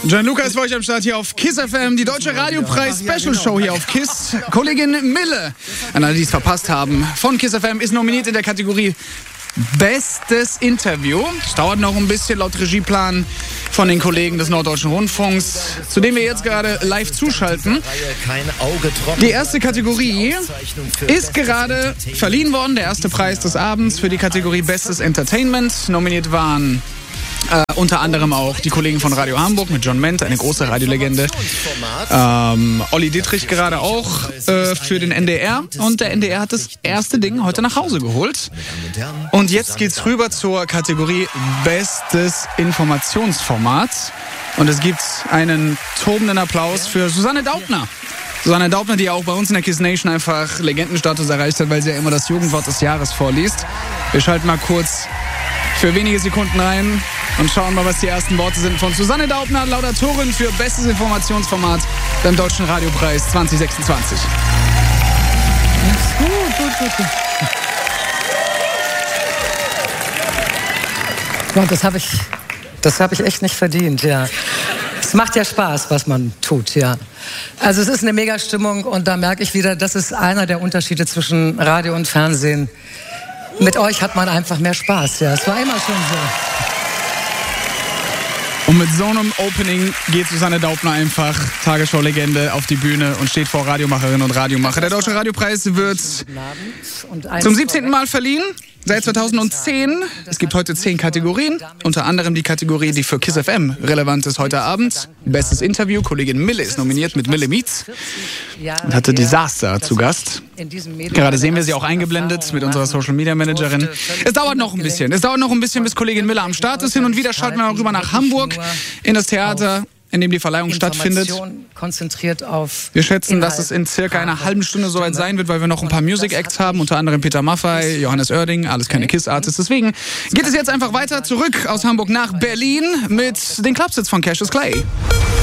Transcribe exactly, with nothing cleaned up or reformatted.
Gianluca ist für euch am Start hier auf KISS F M, die Deutsche Radiopreis-Special-Show hier auf KISS. Kollegin Mille, an alle, die es verpasst haben, von KISS F M ist nominiert in der Kategorie Bestes Interview. Es dauert noch ein bisschen laut Regieplan von den Kollegen des Norddeutschen Rundfunks, zu dem wir jetzt gerade live zuschalten. Die erste Kategorie ist gerade verliehen worden, der erste Preis des Abends für die Kategorie Bestes Entertainment. Nominiert waren Äh, unter anderem auch die Kollegen von Radio Hamburg mit John Ment, eine große Radiolegende. Ähm, Olli Dittrich gerade auch äh, für den N D R. Und der N D R hat das erste Ding heute nach Hause geholt. Und jetzt geht's rüber zur Kategorie Bestes Informationsformat. Und es gibt einen tobenden Applaus für Susanne Daubner. Susanne Daubner, die ja auch bei uns in der KISS Nation einfach Legendenstatus erreicht hat, weil sie ja immer das Jugendwort des Jahres vorliest. Wir schalten mal kurz für wenige Sekunden rein und schauen mal, was die ersten Worte sind von Susanne Daubner, Laudatorin für Bestes Informationsformat beim Deutschen Radiopreis zwanzig sechsundzwanzig. Gut, gut, gut, gut. Gott, das habe ich, das habe ich echt nicht verdient, ja. Es macht ja Spaß, was man tut, ja. Also es ist eine Mega-Stimmung und da merke ich wieder, das ist einer der Unterschiede zwischen Radio und Fernsehen. Mit euch hat man einfach mehr Spaß, ja. Es war immer schon so. Und mit so einem Opening geht Susanne Daubner einfach, Tagesschau-Legende, auf die Bühne und steht vor Radiomacherinnen und Radiomacher. Der Deutsche Radiopreis wird zum siebzehnten Mal verliehen, seit zweitausendzehn. Es gibt heute zehn Kategorien, unter anderem die Kategorie, die für KISS F M relevant ist heute Abend. Bestes Interview, Kollegin Mille ist nominiert mit Mille Meets und hatte Disaster zu Gast. Gerade sehen wir sie auch eingeblendet mit unserer Social-Media-Managerin. Es dauert noch ein bisschen, es dauert noch ein bisschen, bis Kollegin Mille am Start ist. Hin und wieder schalten wir auch rüber nach Hamburg in das Theater, in dem die Verleihung stattfindet. Konzentriert auf wir schätzen, dass es in circa einer halben Stunde soweit sein wird, weil wir noch ein paar Music Acts haben, unter anderem Peter Maffay, Johannes Oerding, alles keine KISS-Artists. Deswegen geht es jetzt einfach weiter zurück aus Hamburg nach Berlin mit den Clubsits von Cassius Clay.